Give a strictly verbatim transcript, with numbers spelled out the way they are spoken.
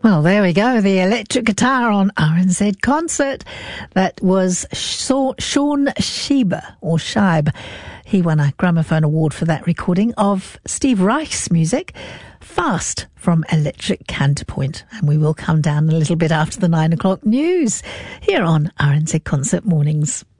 Well, there we go. The electric guitar on R N Z Concert. That was Sean Schieber, or Scheib. He won a gramophone award for that recording of Steve Reich's music, Fast, from Electric Counterpoint. And we will come down a little bit after the nine o'clock news here on R N Z Concert Mornings.